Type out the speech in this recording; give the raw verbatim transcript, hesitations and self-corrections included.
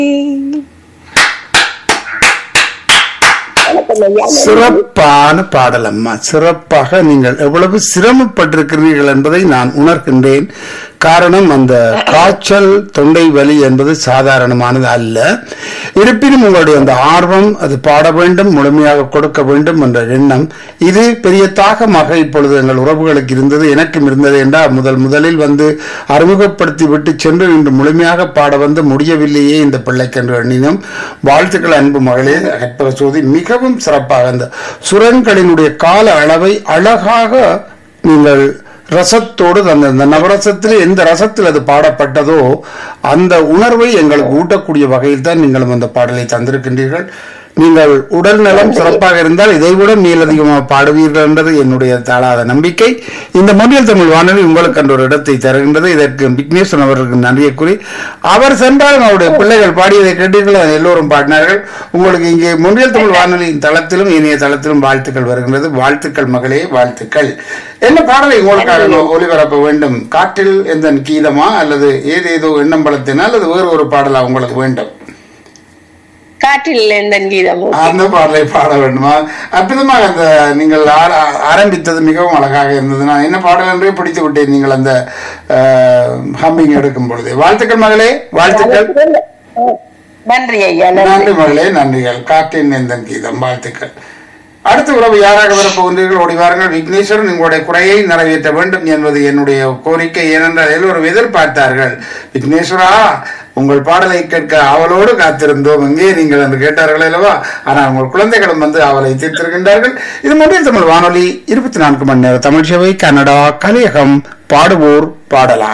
சிறப்பான பாடல் அம்மா. சிறப்பாக நீங்கள் எவ்வளவு சிரமப்பட்டிருக்கிறீர்கள் என்பதை நான் உணர்கின்றேன். காரணம், அந்த காய்ச்சல் தொண்டை வலி என்பது சாதாரணமானது அல்ல. இருப்பினும் உங்களுடைய அந்த ஆர்வம், அது பாட வேண்டும், முழுமையாக கொடுக்க வேண்டும் என்ற எண்ணம், இது பெரிய தாகமாக இப்பொழுது எங்கள் உறவுகளுக்கு இருந்தது, எனக்கும் இருந்தது என்றால் முதல் முதலில் வந்து அறிமுகப்படுத்தி விட்டு சென்று இன்று முழுமையாக பாட வந்து முடியவில்லையே இந்த பிள்ளைக்கு என்று எண்ணினோம். வாழ்த்துக்கள் அன்பு மகளே கற்பக சோதி. மிகவும் சிறப்பாக அந்த சுரங்களினுடைய கால அளவை அழகாக நீங்கள் ரசத்தோடு அந்த நவரசத்தில் எந்த ரசத்தில் அது பாடப்பட்டதோ அந்த உணர்வை எங்களுக்கு ஊட்டக்கூடிய வகையில் தான் நீங்களும் அந்த பாடலை தந்திருக்கின்றீர்கள். நீங்கள் உடல் நலம் சிறப்பாக இருந்தால் இதைவிட மேலதிகமாக பாடுவீர்கள் என்பது என்னுடைய தாழாத நம்பிக்கை. இந்த மொழியல் தமிழ் வானொலி உங்களுக்கு என்ற ஒரு இடத்தை தருகின்றது. இதற்கு விக்னேஸ்வரன் அவர்களுக்கு நன்றியை கூறி, அவர் சென்றால் அவருடைய பிள்ளைகள் பாடியதை கேட்டீர்கள், எல்லோரும் பாடினார்கள். உங்களுக்கு இங்கே மொழியல் தமிழ் வானொலியின் தளத்திலும் இணைய தளத்திலும் வாழ்த்துக்கள் வருகின்றது. வாழ்த்துக்கள் மகளே, வாழ்த்துக்கள். என்ன பாடலை உங்களுக்காக ஒளிபரப்ப வேண்டும்? காற்றில் எந்த கீதமா அல்லது ஏதேதோ எண்ணம் பலத்தினா அல்லது வேறு ஒரு பாடலா உங்களுக்கு வேண்டும்? காற்றில் எந்த கீதமும். அந்த பாடலை பாட வேண்டுமா? அற்புதமாக அந்த நீங்கள் ஆரம்பித்தது மிகவும் அழகாக இருந்தது. நான் என்ன பாடல் என்றே பிடித்து விட்டேன் நீங்கள் அந்த ஹம்மிங் எடுக்கும் பொழுது. வாழ்த்துக்கள் மகளே, வாழ்த்துக்கள். நன்றி ஐயா. நன்றி மகளே, நன்றிகள். காற்றின் எந்த கீதம், வாழ்த்துக்கள். அடுத்த உறவு யாராக வரப்போகின்றீர்கள்? ஓடிவார்கள். விக்னேஸ்வரன், உங்களுடைய குறையை நிறைவேற்ற வேண்டும் என்பது என்னுடைய கோரிக்கை. ஏனென்றால் எல்லோரும் எதிர்பார்த்தார்கள், விக்னேஸ்வரா உங்கள் பாடலை கேட்க அவளோடு காத்திருந்தோம், எங்கே நீங்கள் என்று கேட்டார்கள் அல்லவா? ஆனால் உங்கள் குழந்தைகளும் வந்து அவளை தீர்த்திருக்கின்றார்கள். இது மொழியல் தமிழ் வானொலி, இருபத்தி நான்கு மணி நேர தமிழ் சேவை, கனடா, கலியகம். பாடுவோர் பாடலாம்.